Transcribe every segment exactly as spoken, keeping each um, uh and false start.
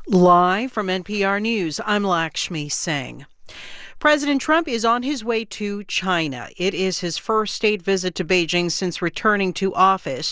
Live from N P R News, I'm Lakshmi Singh. President Trump is on his way to China. It is his first state visit to Beijing since returning to office.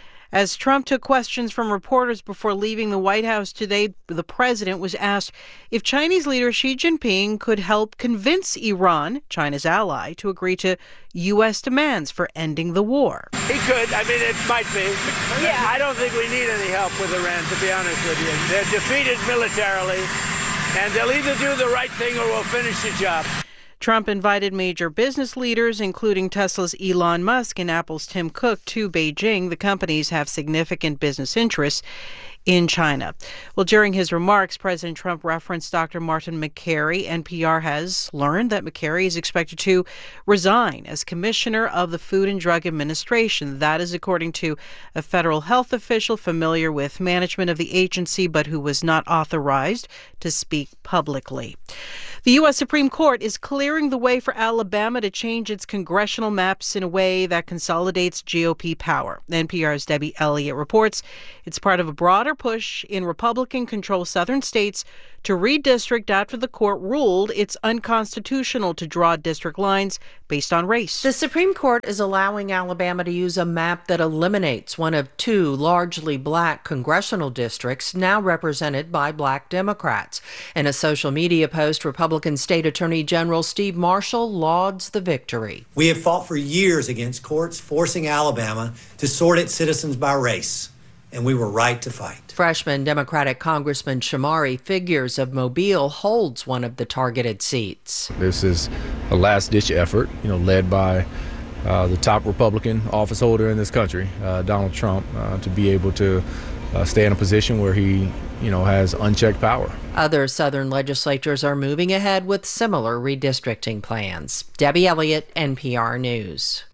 As Trump took questions from reporters before leaving the White House today, the president was asked if Chinese leader Xi Jinping could help convince Iran, China's ally, to agree to U S demands for ending the war. He could. I mean, it might be. Yeah. I don't think we need any help with Iran, to be honest with you. They're defeated militarily, and they'll either do the right thing or we'll finish the job. Trump invited major business leaders, including Tesla's Elon Musk and Apple's Tim Cook, to Beijing. The companies have significant business interests in China. Well, during his remarks, President Trump referenced Doctor Martin Makary. N P R has learned that Makary is expected to resign as commissioner of the Food and Drug Administration. That is according to a federal health official familiar with management of the agency, but who was not authorized to speak publicly. The U S Supreme Court is clearing the way for Alabama to change its congressional maps in a way that consolidates G O P power. N P R's Debbie Elliott reports it's part of a broader push in Republican-controlled southern states to redistrict after the court ruled it's unconstitutional to draw district lines based on race. The Supreme Court is allowing Alabama to use a map that eliminates one of two largely black congressional districts now represented by black Democrats. In a social media post, Republican State Attorney General Steve Marshall lauds the victory. We have fought for years against courts forcing Alabama to sort its citizens by race, and we were right to fight. Freshman Democratic Congressman Shamari Figures of Mobile holds one of the targeted seats. This is a last-ditch effort, you know, led by uh, the top Republican office holder in this country, uh, Donald Trump, uh, to be able to uh, stay in a position where he, you know, has unchecked power. Other Southern legislatures are moving ahead with similar redistricting plans. Debbie Elliott, N P R News.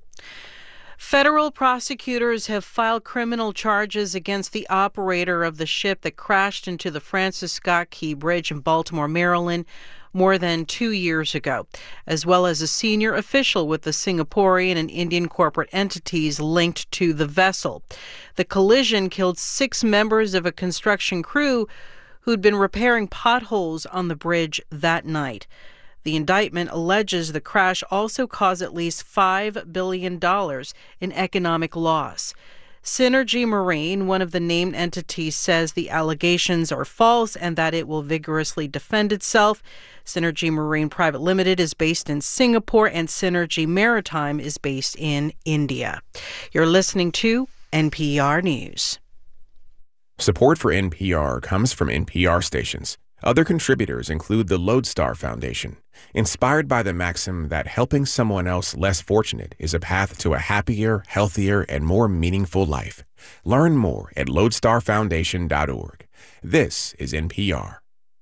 Federal prosecutors have filed criminal charges against the operator of the ship that crashed into the Francis Scott Key Bridge in Baltimore, Maryland, more than two years ago, as well as a senior official with the Singaporean and Indian corporate entities linked to the vessel. The collision killed six members of a construction crew who'd been repairing potholes on the bridge that night. The indictment alleges the crash also caused at least five billion dollars in economic loss. Synergy Marine, one of the named entities, says the allegations are false and that it will vigorously defend itself. Synergy Marine Private Limited is based in Singapore and Synergy Maritime is based in India. You're listening to N P R News. Support for N P R comes from N P R stations. Other contributors include the Lodestar Foundation, inspired by the maxim that helping someone else less fortunate is a path to a happier, healthier, and more meaningful life. Learn more at lodestar foundation dot org. This is N P R.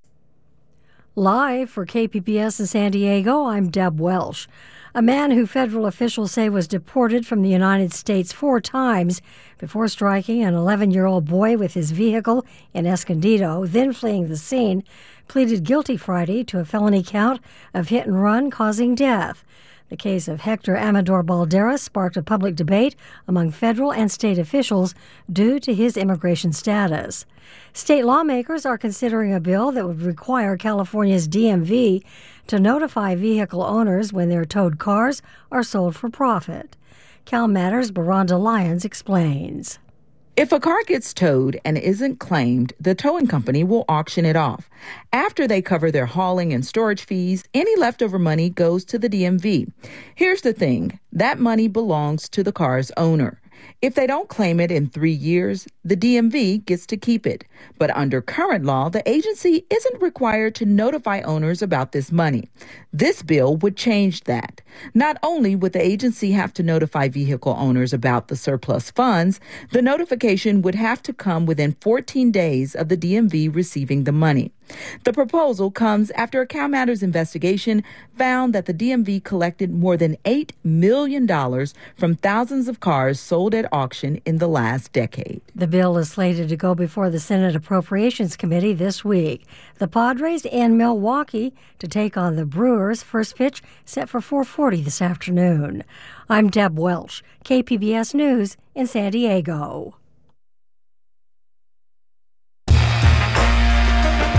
Live for K P B S in San Diego, I'm Deb Welsh. A man who federal officials say was deported from the United States four times before striking an eleven-year-old boy with his vehicle in Escondido, then fleeing the scene, pleaded guilty Friday to a felony count of hit and run causing death. The case of Hector Amador Balderas sparked a public debate among federal and state officials due to his immigration status. State lawmakers are considering a bill that would require California's D M V to notify vehicle owners when their towed cars are sold for profit. Cal Matters' Baronda Lyons explains. If a car gets towed and isn't claimed, the towing company will auction it off. After they cover their hauling and storage fees, any leftover money goes to the D M V. Here's the thing, that money belongs to the car's owner. If they don't claim it in three years, the D M V gets to keep it. But under current law, the agency isn't required to notify owners about this money. This bill would change that. Not only would the agency have to notify vehicle owners about the surplus funds, the notification would have to come within fourteen days of the D M V receiving the money. The proposal comes after a Cal Matters investigation found that the D M V collected more than eight million dollars from thousands of cars sold at auction in the last decade. The bill is slated to go before the Senate Appropriations Committee this week. The Padres in Milwaukee to take on the Brewers. First pitch set for four forty this afternoon. I'm Deb Welsh, K P B S News in San Diego.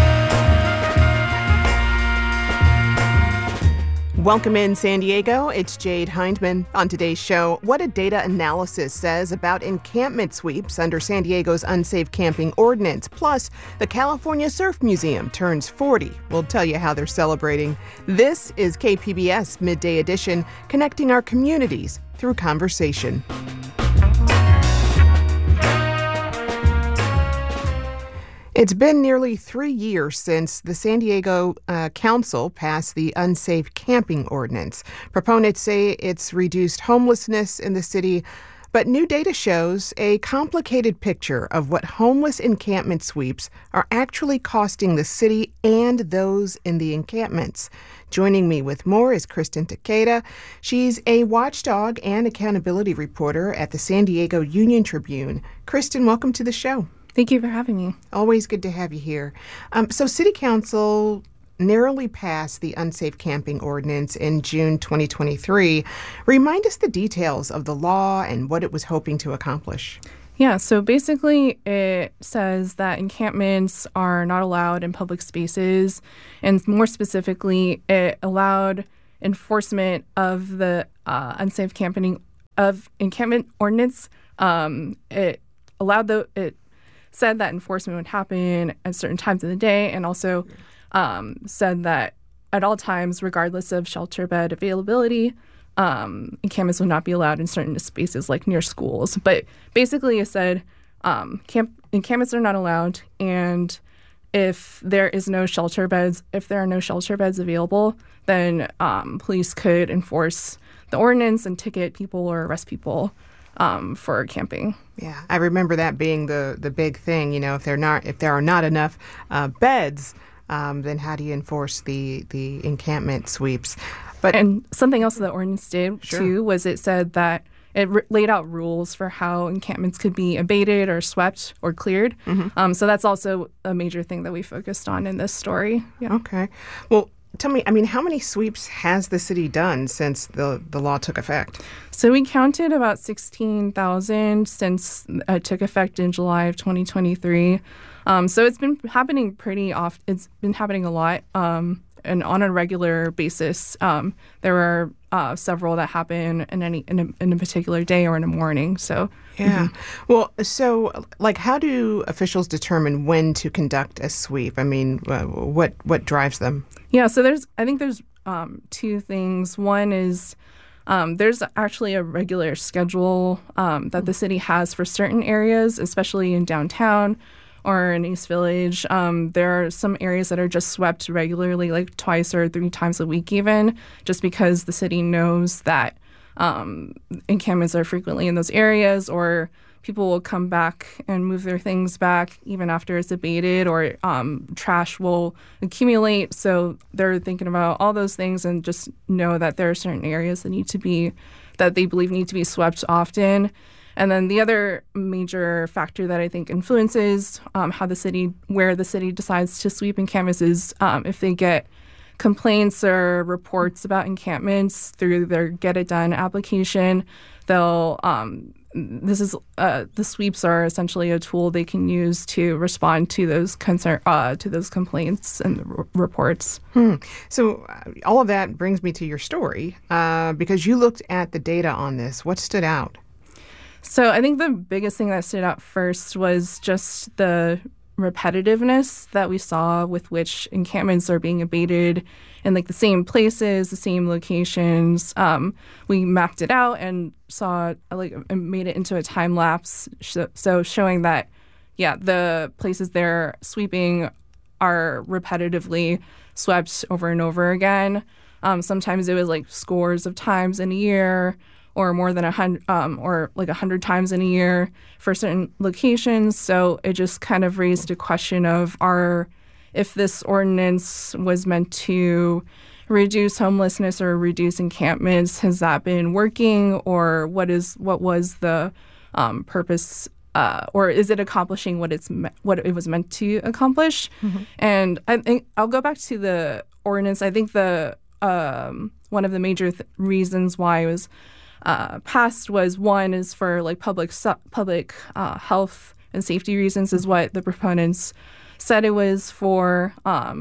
Welcome in San Diego. It's Jade Hindman. On today's show, what a data analysis says about encampment sweeps under San Diego's unsafe camping ordinance. Plus, the California Surf Museum turns forty. We'll tell you how they're celebrating. This is K P B S Midday Edition, connecting our communities through conversation. It's been nearly three years since the San Diego uh, Council passed the Unsafe Camping Ordinance. Proponents say it's reduced homelessness in the city, but new data shows a complicated picture of what homeless encampment sweeps are actually costing the city and those in the encampments. Joining me with more is Kristen Takeda. She's a watchdog and accountability reporter at the San Diego Union Tribune. Kristen, welcome to the show. Thank you for having me. Always good to have you here. Um, so City Council narrowly passed the Unsafe Camping Ordinance in June twenty twenty-three. Remind us the details of the law and what it was hoping to accomplish. Yeah, so basically it says that encampments are not allowed in public spaces, and more specifically, it allowed enforcement of the uh, Unsafe Camping of Encampment Ordinance. Um, it allowed the it said that enforcement would happen at certain times of the day, and also um, said that at all times, regardless of shelter bed availability, um, encampments would not be allowed in certain spaces like near schools. But basically it said um, camp encampments are not allowed, and if there is no shelter beds, if there are no shelter beds available, then um, police could enforce the ordinance and ticket people or arrest people Um, for camping. Yeah, I remember that being the the big thing. You know, if they're not, if there are not enough uh, beds, um, then how do you enforce the the encampment sweeps? But and something else that the ordinance did sure. too was it said that it re- laid out rules for how encampments could be abated or swept or cleared. Mm-hmm. Um, so that's also a major thing that we focused on in this story. Yeah. Okay. Well, tell me, I mean, how many sweeps has the city done since the, the law took effect? So we counted about sixteen thousand since it took effect in July of twenty twenty-three. Um, so it's been happening pretty often. It's been happening a lot um, and on a regular basis. Um, there are uh, several that happen in any in a, in a particular day or in a morning. So yeah. Mm-hmm. Well, so like, how do officials determine when to conduct a sweep? I mean, uh, what what drives them? Yeah, so there's, I think there's um, two things. One is um, there's actually a regular schedule um, that the city has for certain areas, especially in downtown or in East Village. Um, there are some areas that are just swept regularly, like twice or three times a week even, just because the city knows that um, encampments are frequently in those areas, or people will come back and move their things back even after it's abated, or um, trash will accumulate. So they're thinking about all those things and just know that there are certain areas that need to be, that they believe need to be swept often. And then the other major factor that I think influences um, how the city, where the city decides to sweep encampments is um, if they get complaints or reports about encampments through their Get It Done application, they'll um, This is uh, the sweeps are essentially a tool they can use to respond to those concern uh, to those complaints and r- reports. Hmm. So uh, all of that brings me to your story uh, because you looked at the data on this. What stood out? So I think the biggest thing that stood out first was just the repetitiveness that we saw with which encampments are being abated in like the same places, the same locations. Um, we mapped it out and saw like made it into a time lapse, so, so showing that yeah, the places they're sweeping are repetitively swept over and over again. Um, sometimes it was like scores of times in a year, or more than a hundred, um, or like a hundred times in a year for certain locations. So it just kind of raised a question of our, if this ordinance was meant to reduce homelessness or reduce encampments, has that been working, or what is what was the um, purpose, uh, or is it accomplishing what it's me- what it was meant to accomplish? Mm-hmm. And I think I'll go back to the ordinance. I think the um, one of the major th- reasons why it was Uh, passed was, one is for like public su- public uh, health and safety reasons is what the proponents said it was for. Um,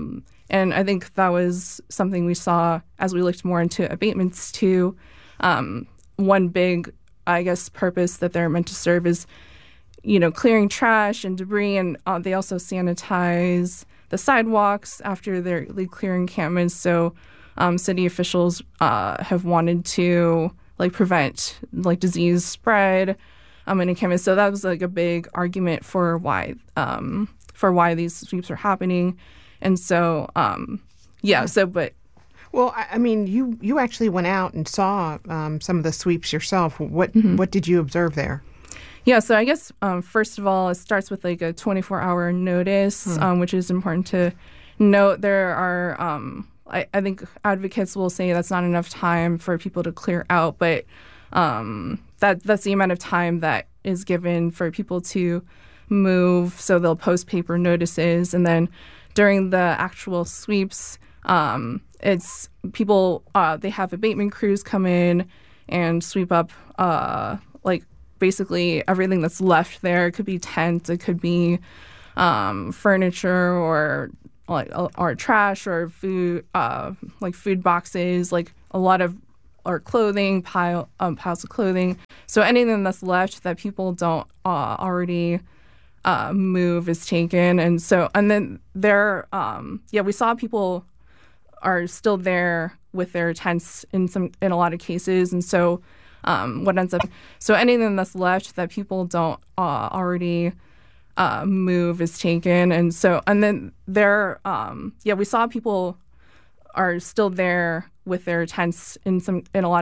And I think that was something we saw as we looked more into abatements too. Um, one big, I guess, purpose that they're meant to serve is, you know, clearing trash and debris, and uh, they also sanitize the sidewalks after they're they clear encampments. So um, city officials uh, have wanted to like prevent like disease spread um, in encampments. So that was like a big argument for why um, for why these sweeps are happening. And so, um, yeah, so, but. Well, I, I mean, you, you actually went out and saw um, some of the sweeps yourself. What Mm-hmm. what did you observe there? Yeah, so I guess, um, first of all, it starts with like a twenty-four hour notice, Hmm. um, which is important to note. There are, um, I, I think advocates will say that's not enough time for people to clear out, but um, that that's the amount of time that is given for people to move. So they'll post paper notices, and then during the actual sweeps, um, it's people, uh, they have abatement crews come in and sweep up, uh, like, basically everything that's left there. It could be tents, it could be um, furniture, or like or trash, or food, uh, like food boxes, like a lot of or clothing pile um, piles of clothing. So anything that's left that people don't uh, already uh, move is taken, and so and then there, um, yeah, we saw people are still there with their tents in some in a lot of cases, and so. Um, what ends up, so anything that's left that people don't uh, already uh, move is taken, and so and then there, um, yeah, we saw people are still there with their tents in some in a lot